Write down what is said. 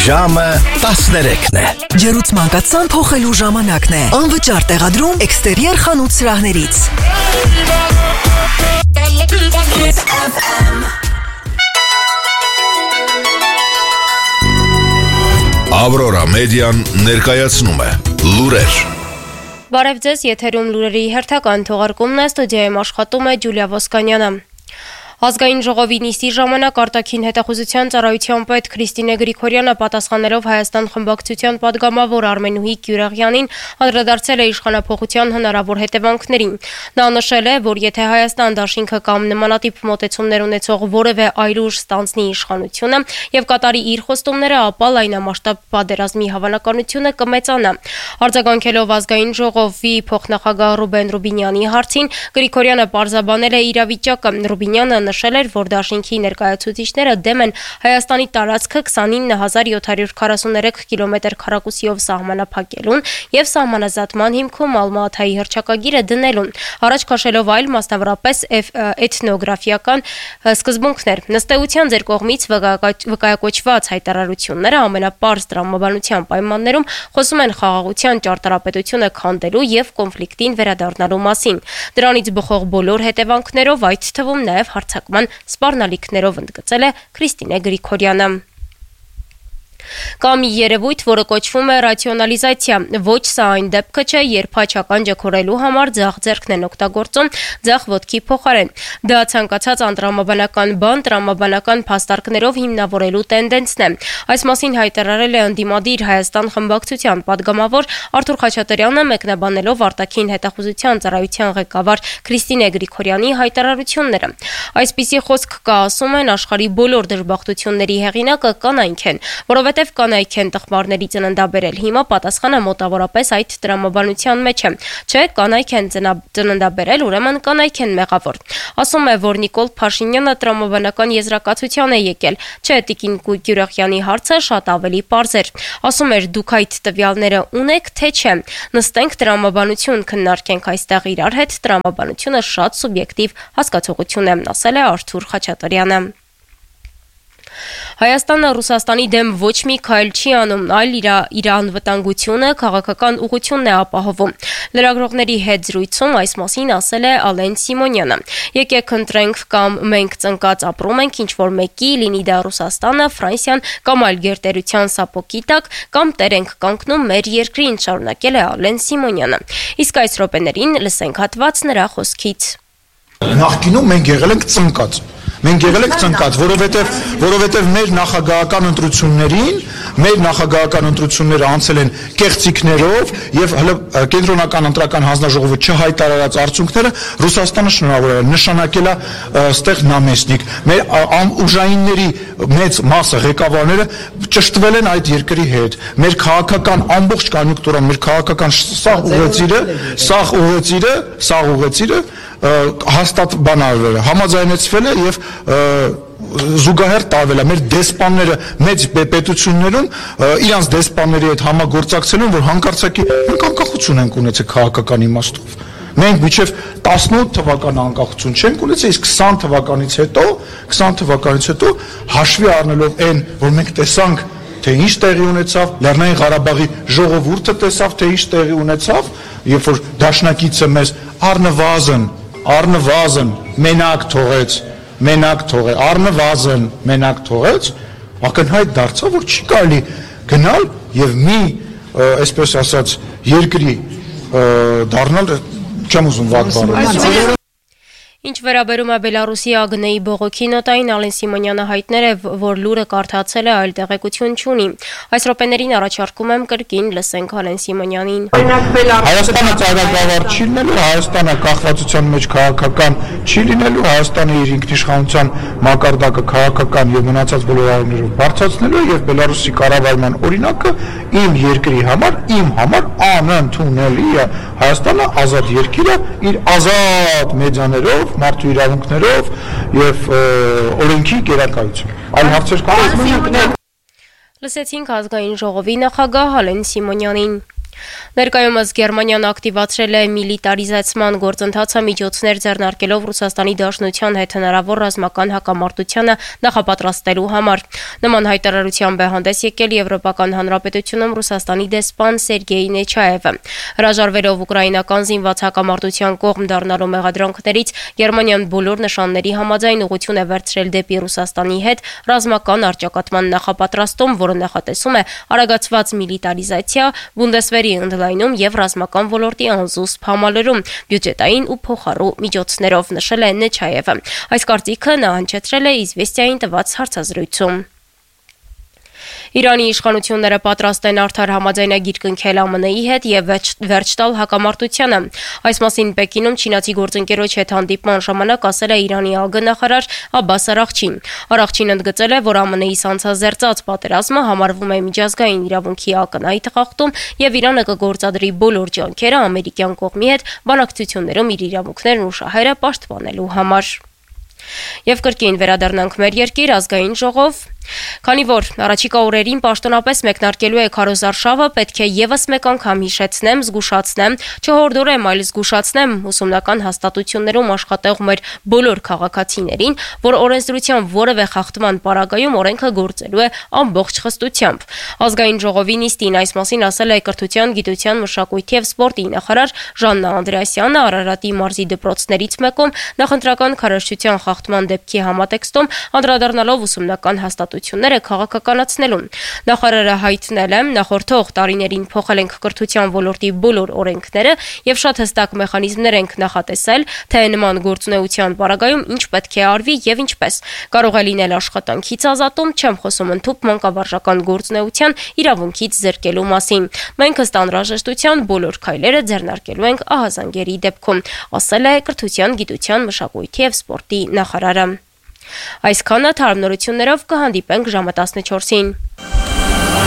Ժամը 13-ն է։ Ջերուցման կացան փոխելու ժամանակն է։ Անվճար տեղադրում էքստերիեր խանութ սրահներից։ Ավրորա մեդիան ներկայացնում է լուրեր։ Բարև ձեզ, եթերում լուրերի հերթական թողարկումն է, ստուդիայում աշխատում է Ջուլիա Ոսկանյանը։ Ազգային ժողովի նիստի ժամանակ արտաքին հետախուզության ծառայության պետ Քրիստինե Գրիգորյանը պատասխանելով Հայաստան խմբակցության падգամավոր Արմենուհի Գյուրեղյանին անդրադարձել է իշխանափոխության հնարավոր հետևանքներին։ Նա նշել է, որ եթե Հայաստան դաշինքը կամ նմանատիպ մոտեցումներ ունեցող որևէ այլ ուժ ստանձնի իշխանությունը եւ կատարի իր խոստումները, ապա լայնամասշտաբ պատերազմի հավանականությունը կմեծանա։ Արձագանքելով ազգային ժողովի փոխնախագահ Ռուբեն Ռուբինյանի հարցին, Գրիգորյանը պարզաբանել է իրավիճակը։ Ռուբինյանը նշել էր, որ դաշինքի ներկայացուցիչները դեմ են Հայաստանի տարածքը 29743 կիլոմետր քառակուսիով սահմանափակելուն եւ սահմանազատման հիմքում Ալմատայի հռչակագիրը դնելուն, առաջ քաշելով այլ, մասնավորապես էթնոգրաֆիական սկզբունքներ։ Ըստ էության ձեր կողմից վկայակոչված հայտարարությունները ամենապարզ տրամաբանության պայմաններում խոսում են խաղաղության ճարտարապետությունը քանդելու եւ կոնֆլիկտին վերադառնալու մասին։ Դրանից բխող բոլոր հետևանքներով, այդ թվում նաեւ հարձակման սպառնալիքներով, ընդգծել է Քրիստինե Գրիգորյանը։ Կամ երևույթ, որը կոչվում է ռացիոնալիզացիա, ոչ սա այն դեպքը չէ, երբ հաճականջը քորելու համար ձախ ձեռքն են օգտագործում ձախ ոտքի փոխարեն։ Դա ցանկացած անդրամաբանական բան տրամաբանական փաստարկներով հիմնավորելու տենդենսն է։ Այս մասին հայտարարել է ընդդիմադիր Հայաստան խմբակցության падգամավոր Արթուր Խաչատրյանը, մեկնաբանելով արտաքին հետախուզության ծառայության ղեկավար Քրիստինե Գրիգորյանի հայտարարությունները։ Այսպիսի խոսք կա, ասում են, աշխարհի բոլոր դժբախտությունների հեղինակը կանայք են, որովհետև կանայք են տխմարների ծննդաբերել։ Հիմա պատասխանը մոտավորապես այդ տրամաբանության մեջ է։ Չէ, կանայք են ծննդաբերել, ուրեմն կանայք են մեղավոր։ Ասում է, որ Նիկոլ Փաշինյանը տրամաբանական եզրակացության է եկել։ Չէ, Տիկին Գյուրեղյանի հարցը շատ ավելի պարզ էր։ Ասում էր, դուք այդ տվյալները ունեք, թե չէ։ Նստենք տրամաբանություն քննարկենք այստեղ իրար հետ, տրամաբանությունը շատ սուբյեկտիվ հասկացողություն է, ասել է Արթուր Խաչատրյանը։ Հայաստանը Ռուսաստանի դեմ ոչ մի քայլ չի անում, այլ իր անվտանգությունը, քաղաքական ուղղությունն է ապահովում։ Լրագրողների հետ զրույցում այս մասին ասել է Ալեն Սիմոնյանը։ Եկեք ընտրենք կամ մենք ծնկած ապրում ենք ինչ-որ մեկի, լինի դա Ռուսաստանը, Ֆրանսիան կամ այլ գերտերության սապոկի տակ, կամ տեր ենք կանգնում մեր երկրին, շարունակել է Ալեն Սիմոնյանը։ Իսկ այս րոպեներին լսենք հատված նրա խոսքից։ Նախկինում մենք եղել ենք ծնկած։ Մենք եղել ենք ծնկած, որովհետև մեր նախագահական ընտրությունները անցել են կեղծիքներով եւ հələ կենտրոնական ընտրական հանձնաժողովը չհայտարարած արդյունքները Ռուսաստանը շնորհավորել է, նշանակել է ստեղ նամեսնիկ։ Մեր ուժայինների մեծ մասը ղեկավարները ճշտվել են այդ երկրի հետ։ Մեր քաղաքական ամբողջ կոնյունկտուրան, մեր քաղաքական սաղ ուղղությունները հաստատ բանալվել է, համաձայնեցվել է եւ զուգահեռ տարվել է մեր դեսպանները մեծ պետություններում իրանց դեսպանների հետ համագործակցելուն, որ հանկարծակի մենք անկախություն ենք ունեցել քաղաքական իմաստով։ Մենք մինչև 18 թվական անկախություն չենք ունեցել, իսկ 20 թվականից հետո հաշվի առնելով այն, որ մենք տեսանք, թե ինչ տեղի ունեցավ, Լեռնային Ղարաբաղի ժողովուրդը տեսավ, թե ինչ տեղի ունեցավ, երբ որ դաշնակիցը մեզ առնվազն մենակ թողեց, ակնհայտ դարձավ, որ չի կարելի գնալ եւ մի, այսպես ասած, երկրի դառնալ, չեմ ուզում վատ բառը։ Ինչ վերաբերում է Բելարուսի ԱԳՆ-ի բողոքի նոտային, Ալեն Սիմոնյանը հայտնել է, որ լուրը կարդացել է, այլ տեղեկություն չունի։ Այս րոպեներին առաջարկում եմ կրկին լսենք Ալեն Սիմոնյանին։ Հայաստանը ծայրագավառ չի լինելու, Հայաստանը կախվածության մեջ քաղաքական չի լինելու, Հայաստանը իր ինքնիշխանության մակարդակը քաղաքական եւ մնացած բոլոր առումներով բարձրացնելու եւ Բելարուսի կառավարման օրինակը իմ երկրի համար, անընդունելի է։ Հայաստանը ազատ երկիր է, իր ազատ մեդիաներով, մարդու իրավունքներով եւ օրենքի գերակայությամբ։ Այլ հարցեր կան։ Լսեցինք ազգային ժողովի նախագահ Ալեն Սիմոնյանին։ Ներկայումս Գերմանիան ակտիվացրել է միլիտարիզացման գործընթացը միջոցներ ձեռնարկելով Ռուսաստանի Դաշնության հետ հնարավոր ռազմական հակամարտությանը նախապատրաստելու համար։ Նման հայտարարությամբ է հանդես եկել Եվրոպական Հանրապետությունում Ռուսաստանի դեսպան Սերգեյ Նեչաևը։ Հրաժարվելով ուկրաինական զինված հակամարտության կողմ դառնալու մեղադրանքներից Գերմանիան բոլոր նշանների համաձայն ուղղություն է վերցրել դեպի Ռուսաստանի հետ ռազմական առճակատման նախապատրաստում, որը նախատեսում է արագացված միլիտարիզացիա, Բունդեսվերի ընդլայնում եւ ռազմական ոլորտի անզուսպ համալրում բյուջետային ու փոխառու միջոցներով, նշել է Նեչաևը։ Այս կարծիքը նա հնչեցրել է Իզվեստիային տված հարցազրույցում։ Իրանի իշխանությունները պատրաստ են արդար համաձայնագիր կնքել ԱՄՆ-ի հետ եւ վերջ տալ հակամարտությանը։ Այս մասին Պեկինում չինացի գործընկերոջ հետ հանդիպման ժամանակ ասել է Իրանի ԱԳ-նախարար Աբբաս Արաղչին։ Արաղչին ընդգծել է, որ ԱՄՆ-ի սանձազերծած պատերազմը համարվում է միջազգային իրավունքի ակնհայտ խախտում եւ Իրանը կգործադրի բոլոր ջանքերը ամերիկյան կողմի հետ բանակցություններում իր իրավունքներն ու շահերը պաշտպանելու համար։ Եվ կրկին վերադառնանք մեր երկիր ազգային ժողով, քանի որ առաջիկա օրերին պաշտոնապես մեկնարկելու է քարոզարշավը, պետք է եւս մեկ անգամ հիշեցնեմ, զգուշացնեմ, չհորդորեմ, այլ զգուշացնեմ ուսումնական հաստատություններում աշխատող մեր բոլոր քաղաքացիներին, որ օրենսդրության որևէ խախտման պարագայում օրենքը գործելու է ամբողջ խստությամբ։ Ազգային ժողովի նիստին այս մասին ասել է Կրթության, գիտության, մշակույթի եւ սպորտի նախարար Ժաննա Անդրեասյանը Արարատի մարզի դպրոցներից մեկում նախընտրական քարոզչության խախտման դեպքի համատեքստում անդրադառնալով ուսումնական հաստատությունները քաղաքականացնելուն։ Նախարարը հայտնել է, նախորդող տարիներին փոխել ենք կրթության ոլորտի բոլոր օրենքները եւ շատ հստակ մեխանիզմներ ենք նախատեսել, թե նման գործունեության պարագայում ինչ պետք է արվի եւ ինչպես։ Կարող է լինել աշխատանքից ազատում, չեմ խոսում ընդհանուր մանկավարժական գործունեության իրավունքից զրկելու մասին։ Մենք ըստ անհրաժեշտության բոլոր քայլերը ձեռնարկելու ենք ահազանգերի դեպքում, ասել է Կրթության, գիտության, մշակույթի եւ սպորտի նախարարը։ Այսքանը թարմ նորություններով կհանդիպենք ժամը 14-ին։